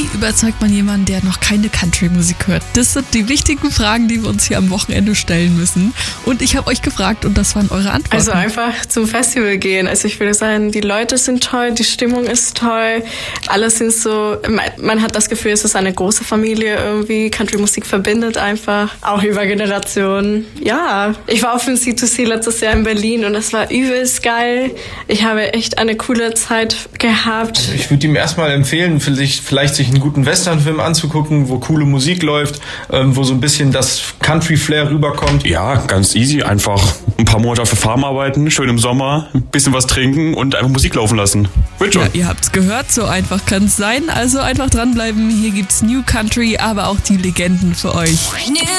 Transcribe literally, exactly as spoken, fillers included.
Wie überzeugt man jemanden, der noch keine Country-Musik hört? Das sind die wichtigen Fragen, die wir uns hier am Wochenende stellen müssen. Und ich habe euch gefragt und das waren eure Antworten. Also einfach zum Festival gehen. Also ich würde sagen, die Leute sind toll, die Stimmung ist toll. Alle sind so, man, man hat das Gefühl, es ist eine große Familie irgendwie. Country-Musik verbindet einfach, auch über Generationen. Ja, ich war auf dem C zwei C letztes Jahr in Berlin und das war übelst geil. Ich habe echt eine coole Zeit gehabt. Also ich würde ihm erstmal empfehlen, vielleicht, vielleicht sich einen guten Westernfilm anzugucken, wo coole Musik läuft, ähm, wo so ein bisschen das Country-Flair rüberkommt. Ja, ganz easy. Einfach ein paar Monate auf der Farm arbeiten, schön im Sommer, ein bisschen was trinken und einfach Musik laufen lassen. Wird schon. Ja, ihr habt's gehört, so einfach kann es sein. Also einfach dranbleiben. Hier gibt's New Country, aber auch die Legenden für euch.